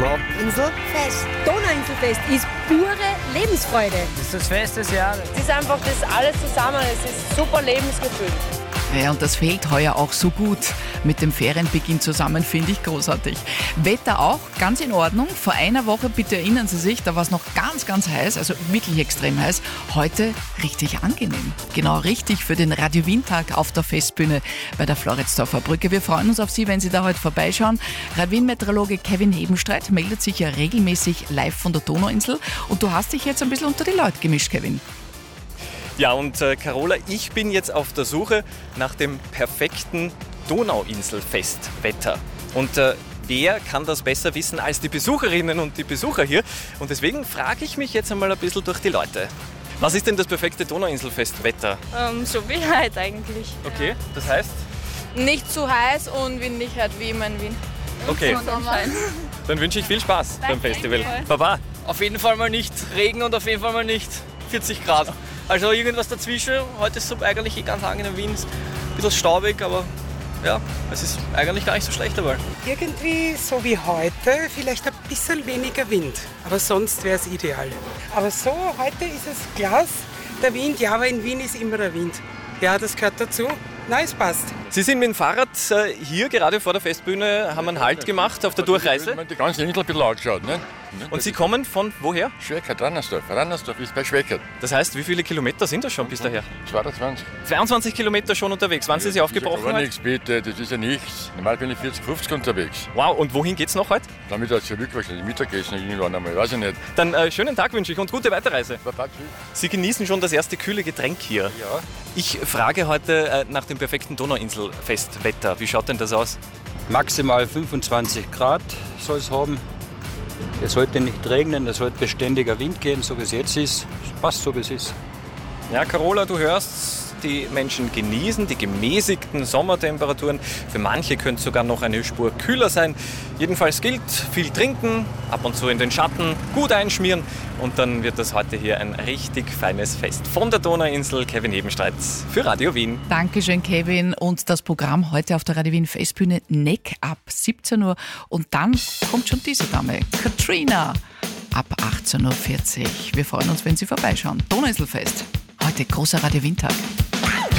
Donauinselfest. Donauinselfest ist pure Lebensfreude. Das ist das Fest des Jahres. Es ist einfach das alles zusammen, es ist super Lebensgefühl. Ja, und das fehlt heuer auch so gut. Mit dem Ferienbeginn zusammen finde ich großartig. Wetter auch ganz in Ordnung. Vor einer Woche, bitte erinnern Sie sich, da war es noch ganz, ganz heiß, also wirklich extrem heiß. Heute richtig angenehm. Genau richtig für den Radio Wien-Tag auf der Festbühne bei der Floridsdorfer Brücke. Wir freuen uns auf Sie, wenn Sie da heute vorbeischauen. Radio Wien-Meteorologe Kevin Hebenstreit meldet sich ja regelmäßig live von der Donauinsel. Und du hast dich jetzt ein bisschen unter die Leute gemischt, Kevin. Ja, und Carola, ich bin jetzt auf der Suche nach dem perfekten Donauinselfestwetter. Und wer kann das besser wissen als die Besucherinnen und die Besucher hier? Und deswegen frage ich mich jetzt einmal ein bisschen durch die Leute. Was ist denn das perfekte Donauinselfestwetter? So wie heute eigentlich. Okay, das heißt? Nicht zu heiß und windig halt wie immer in Wien. Okay, Sonnenschein. dann wünsche ich viel Spaß beim Festival. Danke. Baba. Auf jeden Fall mal nicht Regen und auf jeden Fall mal nicht 40 Grad. Also irgendwas dazwischen. Heute ist es eigentlich ganz angenehm in Wien. Ein bisschen staubig, aber ja, es ist eigentlich gar nicht so schlecht dabei. Irgendwie so wie heute, vielleicht ein bisschen weniger Wind, aber sonst wäre es ideal. Aber so, heute ist es Glas, der Wind, ja, aber in Wien ist immer der Wind. Ja, das gehört dazu. Nein, es passt. Sie sind mit dem Fahrrad hier gerade vor der Festbühne, haben einen Halt gemacht auf der Durchreise. Die ganze Insel ein bisschen angeschaut, ne? Und Sie kommen von woher? Schweckert, Rannersdorf. Rannersdorf ist bei Schweckert. Das heißt, wie viele Kilometer sind das schon bis daher? 22. 22 Kilometer schon unterwegs. Wann sind Sie aufgebrochen? Gar heute? nichts, bitte, das ist ja nichts. Normal bin ich 40, 50 unterwegs. Wow, und wohin geht's noch heute? Damit als zurück, wahrscheinlich Mittagessen irgendwann einmal, weiß ich nicht. Dann schönen Tag wünsche ich und gute Weiterreise. Baba, tschüss. Sie genießen schon das erste kühle Getränk hier. Ja. Ich frage heute nach dem perfekten Donauinselfestwetter. Wie schaut denn das aus? Maximal 25 Grad soll es haben. Es sollte nicht regnen, es sollte beständiger Wind gehen, so wie es jetzt ist. Passt so wie es ist. Ja, Carola, du hörst, die Menschen genießen die gemäßigten Sommertemperaturen. Für manche könnte es sogar noch eine Spur kühler sein. Jedenfalls gilt, viel trinken, ab und zu in den Schatten, gut einschmieren und dann wird das heute hier ein richtig feines Fest. Von der Donauinsel, Kevin Hebenstreit für Radio Wien. Dankeschön, Kevin. Und das Programm heute auf der Radio Wien Festbühne Neck ab 17 Uhr. Und dann kommt schon diese Dame, Katrina, ab 18.40 Uhr. Wir freuen uns, wenn Sie vorbeischauen. Donauinselfest. Heute großer Radio Wien-Tag.